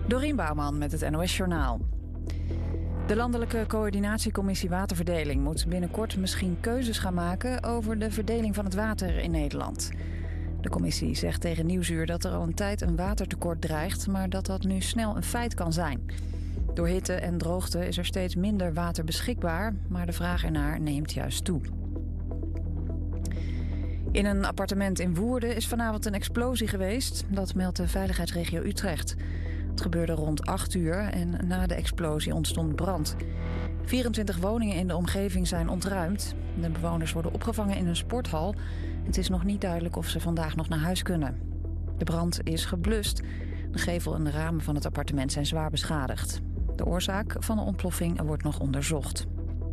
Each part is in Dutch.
Dorien Bouwman met het NOS Journaal. De Landelijke Coördinatiecommissie Waterverdeling moet binnenkort misschien keuzes gaan maken over de verdeling van het water in Nederland. De commissie zegt tegen Nieuwsuur dat er al een tijd een watertekort dreigt, maar dat dat nu snel een feit kan zijn. Door hitte en droogte is er steeds minder water beschikbaar, maar de vraag ernaar neemt juist toe. In een appartement in Woerden is vanavond een explosie geweest. Dat meldt de veiligheidsregio Utrecht. Het gebeurde rond 8 uur en na de explosie ontstond brand. 24 woningen in de omgeving zijn ontruimd. De bewoners worden opgevangen in een sporthal. Het is nog niet duidelijk of ze vandaag nog naar huis kunnen. De brand is geblust. De gevel en de ramen van het appartement zijn zwaar beschadigd. De oorzaak van de ontploffing wordt nog onderzocht.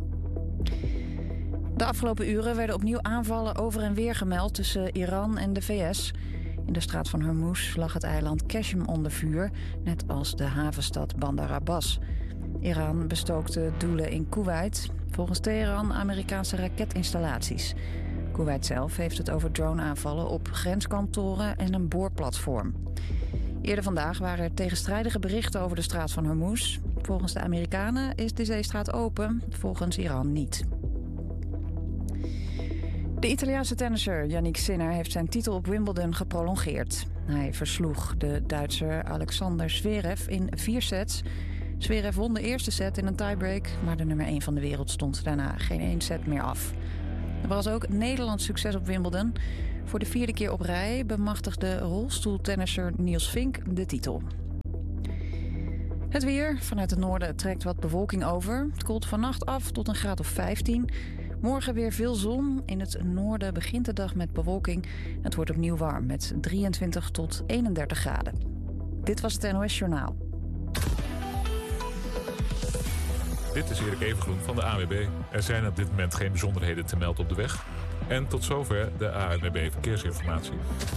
De afgelopen uren werden opnieuw aanvallen over en weer gemeld tussen Iran en de VS. In de straat van Hormuz lag het eiland Qashm onder vuur, net als de havenstad Bandar Abbas. Iran bestookte doelen in Koeweit, volgens Teheran Amerikaanse raketinstallaties. Koeweit zelf heeft het over droneaanvallen op grenskantoren en een boorplatform. Eerder vandaag waren er tegenstrijdige berichten over de straat van Hormuz. Volgens de Amerikanen is de zeestraat open, volgens Iran niet. De Italiaanse tennisser Jannik Sinner heeft zijn titel op Wimbledon geprolongeerd. Hij versloeg de Duitser Alexander Zverev in 4 sets. Zverev won de eerste set in een tiebreak, maar de nummer 1 van de wereld stond daarna geen 1 set meer af. Er was ook Nederlands succes op Wimbledon. Voor de 4e keer op rij bemachtigde rolstoeltennisser Niels Vink de titel. Het weer. Vanuit het noorden trekt wat bewolking over. Het koelt vannacht af tot een graad of 15. Morgen weer veel zon. In het noorden begint de dag met bewolking. Het wordt opnieuw warm met 23 tot 31 graden. Dit was het NOS Journaal. Dit is Erik Evengroen van de ANWB. Er zijn op dit moment geen bijzonderheden te melden op de weg. En tot zover de ANWB Verkeersinformatie.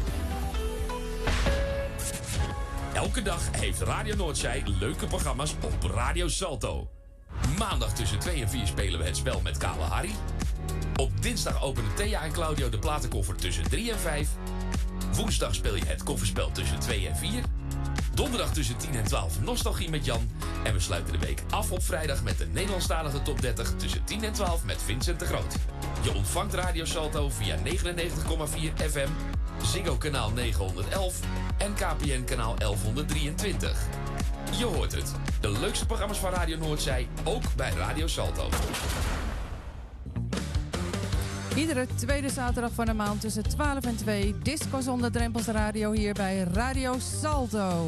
Elke dag heeft Radio Noordzij leuke programma's op Radio Salto. Maandag tussen 2 en 4 spelen we het spel met Kale Harry. Op dinsdag openen Thea en Claudio de platenkoffer tussen 3 en 5. Woensdag speel je het kofferspel tussen 2 en 4. Donderdag tussen 10 en 12 Nostalgie met Jan. En we sluiten de week af op vrijdag met de Nederlandstalige top 30 tussen 10 en 12 met Vincent de Groot. Je ontvangt Radio Salto via 99,4 FM, Ziggo kanaal 911 en KPN kanaal 1123. Je hoort het. De leukste programma's van Radio Noordzij, ook bij Radio Salto. Iedere tweede zaterdag van de maand tussen 12 en 2... Disco zonder drempels radio hier bij Radio Salto.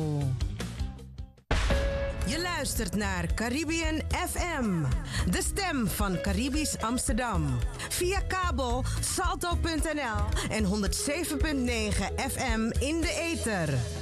Je luistert naar Caribbean FM, de stem van Caribisch Amsterdam. Via kabel salto.nl en 107.9 FM in de ether.